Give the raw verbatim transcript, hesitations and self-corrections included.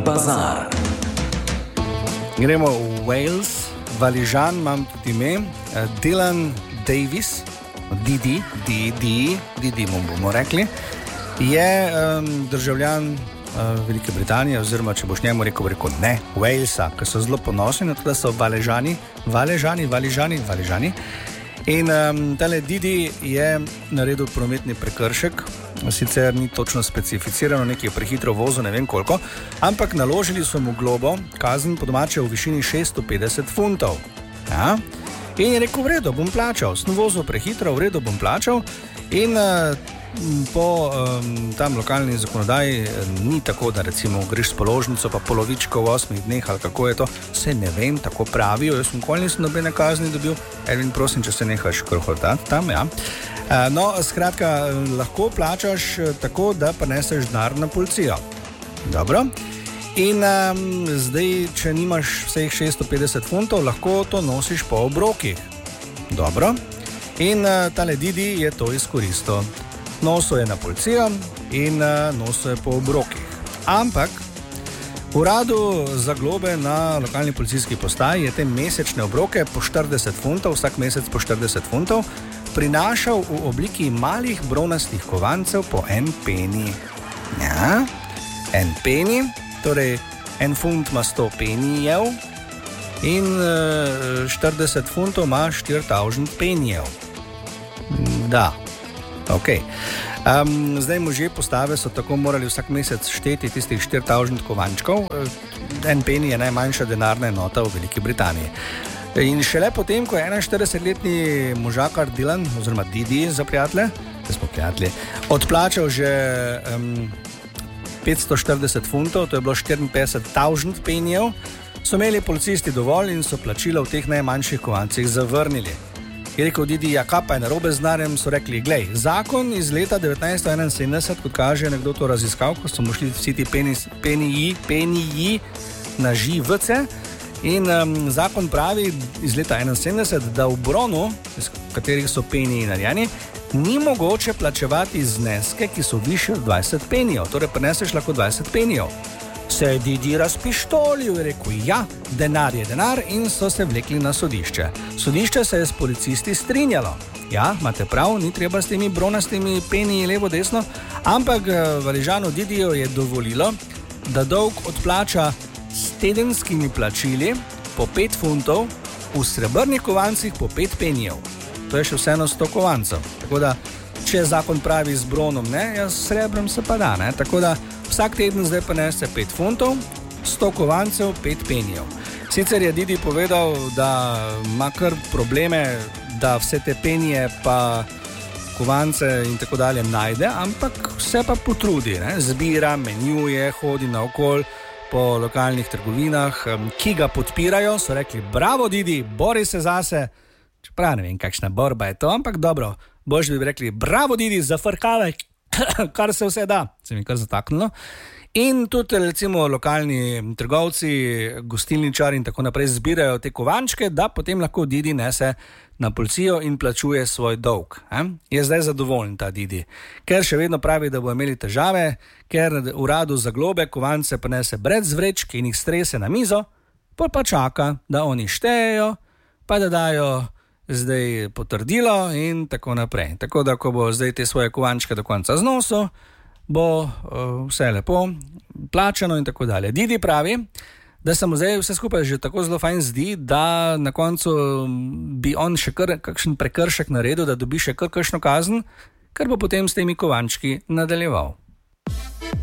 bazar. Gremo v Wales, Valižan, imam tudi ime, Dylan Davis, Didi, Didi, Didi mu bomo rekli, je um, državljan uh, Velike Britanije, oziroma če boš njemu rekel, rekel ne, Walesa, ker so zelo ponosni na to, da so Valežani, Valežani, Valižani, Valižani. In um, tale Didi je naredil prometni prekršek, sicer ni točno specificirano, nekaj je prehitro vozil, ne vem koliko, ampak naložili so mu globo, kazen po domače v višini šeststo petdeset funtov. Ja? In je rekel, v redu, bom plačal, sem vozil prehitro, v redu, bom plačal. In uh, po um, tam lokalni zakonodaji ni tako, da recimo greš s položnico pa polovičko v osmih dneh ali kako je to, se ne vem, tako pravijo, jaz nikoli nisem nobene kazni dobil. Ervin, prosim, če se nehaš krohotati tam, ja. Uh, no, skratka, lahko plačaš tako, da prineseš denar na policijo. Dobro. In um, zdaj, če nimaš vseh šeststo petdeset funtov, lahko to nosiš po obrokih. Dobro. In uh, tale Didi je to izkoristil. Nosil je na policijo in uh, nosil je po obrokih. Ampak uradu za globe na lokalni policijski postaji je te mesečne obroke po štirideset funtov, vsak mesec po štirideset funtov, prinašal v obliki malih bronastih kovancev po en peni. Ja, en peni, torej en funt ima sto penijev in uh, štirideset funtov ima štiri tisoč penijev. Da, ok. Um, zdaj možje postave so tako morali vsak mesec šteti tistih štiri tisoč kovančkov. En peni je najmanjša denarna enota v Veliki Britaniji. In šele potem, ko je enainštiridesetletni možakar Dylan, oziroma Didi za prijatelje, da smo prijatelji, odplačal že um, petsto štirideset funtov, to je bilo štiriinpetdeset tisoč penijev, so imeli policisti dovolj in so plačilo v teh najmanjših kovancih zavrnili. Je rekel Didi, ja, kaj pa je narobe z denarjem, so rekli, glej, zakon iz leta devetnajststo enainsedemdeset, kot kaže, nekdo to raziskal, ko so mu šli vsi ti peniji, peniji na živce. In um, zakon pravi iz leta enainsedemdeset, da v bronu, iz katerih so peniji narejeni, ni mogoče plačevati zneske, ki so višji od dvajset penijev, torej prineseš lahko dvajset penijev. Se je Didi razpištolil, je rekel, ja, denar je denar, in so se vlekli na sodišče. Sodišče se je s policisti strinjalo. Ja, imate prav, ni treba s temi bronastimi peniji levo desno, ampak Valižanu Didiju je dovolilo, da dolg odplača s tedenskimi plačili po pet funtov, v srebrnih kovancih po pet penijev. To je še vseeno sto kovancev. Tako da, če zakon pravi z bronom, ne, jaz s srebrom se pa da, ne. Tako da vsak teden zdaj panese pet funtov, sto kovancev, pet penijev. Sicer je Didi povedal, da ima kar probleme, da vse te penije pa kovance in tako dalje najde, ampak vse pa potrudi, ne. Zbira, menjuje, hodi naokol po lokalnih trgovinah, ki ga podpirajo, so rekli, bravo Didi, bori se zase, čeprav ne vem, kakšna borba je to, ampak dobro, boš bi rekli, bravo Didi, zafrkavaj, kar se vse da, se mi kar zataknilo. In tudi recimo lokalni trgovci, gostilničari in tako naprej zbirajo te kovančke, da potem lahko Didi nese na policijo in plačuje svoj dolg. Eh? Je zdaj zadovoljen ta Didi, ker še vedno pravi, da bo imeli težave, ker uradu za globe kovance prinese brez vrečk in jih strese na mizo, pol pa čaka, da oni štejejo, pa da dajo zdaj potrdilo in tako naprej. Tako da, ko bo zdaj te svoje kovančke do konca znosil, bo uh, vse lepo plačano in tako dalje. Didi pravi, da se mu zdaj vse skupaj že tako zelo fajn zdi, da na koncu bi on še kar kakšen prekršek naredil, da dobi še kar kakšno kazen, ker bo potem s temi kovančki nadaljeval.